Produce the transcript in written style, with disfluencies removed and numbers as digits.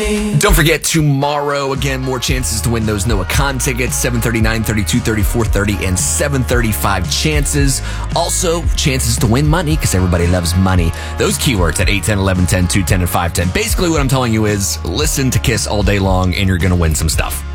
money. Don't forget, tomorrow, again, more chances to win those Noah Khan tickets, 7:30, 9:30, 2:30, 4:30, and 7:35 chances. Also, chances to win money, because everybody loves money. Those keywords at 8, 10, 11, 10, 2, 10, and 5, 10. Basically, what I'm telling you is listen to Kiss all day long, and you're going to win some stuff.